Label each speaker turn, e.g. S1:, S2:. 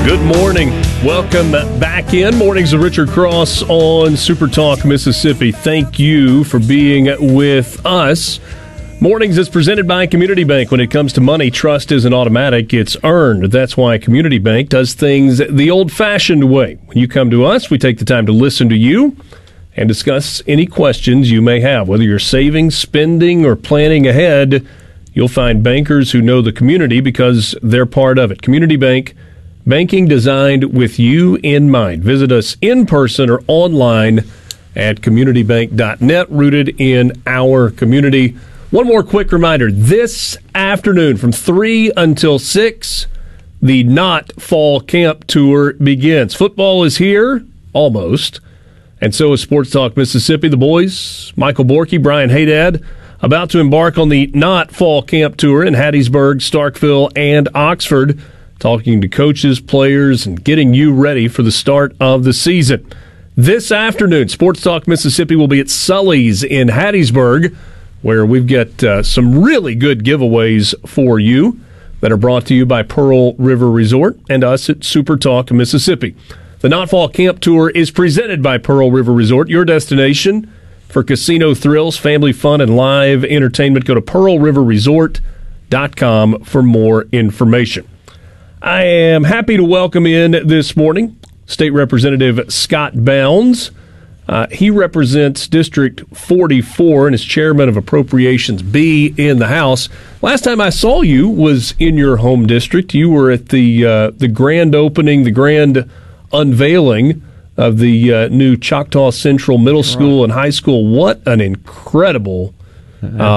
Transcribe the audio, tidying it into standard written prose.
S1: Good morning. Welcome back in. Mornings of Richard Cross on Super Talk Mississippi. Thank you for being with us. Mornings is presented by Community Bank. When it comes to money, trust isn't automatic, it's earned. That's why Community Bank does things the old-fashioned way. When you come to us, we take the time to listen to you and discuss any questions you may have. Whether you're saving, spending, or planning ahead, you'll find bankers who know the community because they're part of it. Community Bank, banking designed with you in mind. Visit us in person or online at communitybank.net, rooted in our community. One more quick reminder. This afternoon from 3 until 6, the Not Fall Camp Tour begins. Football is here, almost, and so is Sports Talk Mississippi. The boys, Michael Borky, Brian Haydad, about to embark on the Not Fall Camp Tour in Hattiesburg, Starkville, and Oxford, talking to coaches, players, and getting you ready for the start of the season. This afternoon, Sports Talk Mississippi will be at Sully's in Hattiesburg, where we've got some really good giveaways for you that are brought to you by Pearl River Resort and us at Super Talk Mississippi. The Not Fall Camp Tour is presented by Pearl River Resort, your destination for casino thrills, family fun, and live entertainment. Go to pearlriverresort.com for more information. I am happy to welcome in this morning State Representative Scott Bounds. He represents District 44 and is chairman of Appropriations B in the House. Last time I saw you was in your home district. You were at the grand opening, the grand unveiling of the new Choctaw Central Middle School and High School. What an incredible